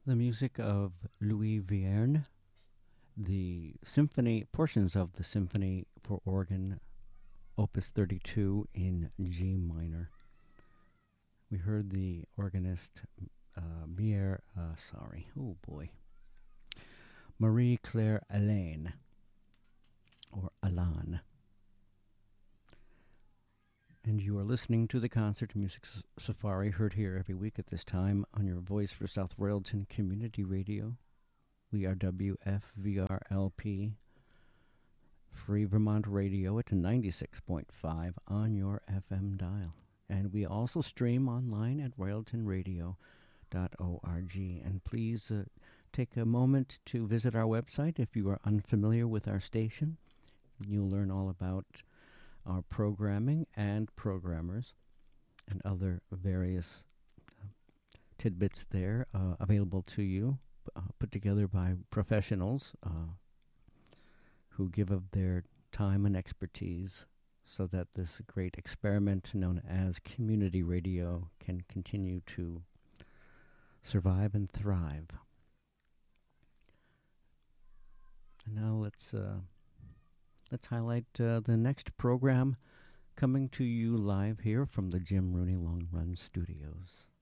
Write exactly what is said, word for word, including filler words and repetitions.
The music of Louis Vierne, the symphony, portions of the Symphony for Organ, Opus thirty-two in G minor. We heard the organist, uh, Mier, uh, sorry, oh boy, Marie Claire Alain, or Alan. And you are listening to the Concert Music S- Safari, heard here every week at this time on your Voice for South Royalton Community Radio. We are W F V R L P, Free Vermont Radio at ninety-six point five on your F M dial. And we also stream online at royalton radio dot org. And please uh, take a moment to visit our website if you are unfamiliar with our station. You'll learn all about our programming and programmers and other various uh, tidbits there uh, available to you, uh, put together by professionals uh, who give of their time and expertise so that this great experiment known as community radio can continue to survive and thrive. And now let's uh, let's highlight uh, the next program coming to you live here from the Jim Rooney Long Run Studios.